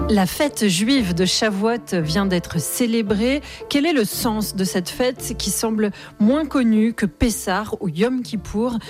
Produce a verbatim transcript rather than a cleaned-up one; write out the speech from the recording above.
La fête juive de Shavuot vient d'être célébrée. Quel est le sens de cette fête qui semble moins connue que Pessah ou Yom Kippour ?